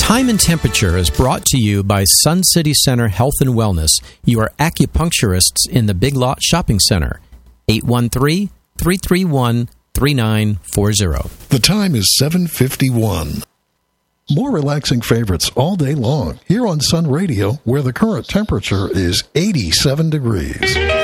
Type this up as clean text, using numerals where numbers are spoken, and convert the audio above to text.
Time and Temperature is brought to you by Sun City Center Health and Wellness, your acupuncturists in the Big Lot Shopping Center. 813-331-3940. The time is 7:51. More relaxing favorites all day long here on Sun Radio, where the current temperature is 87 degrees.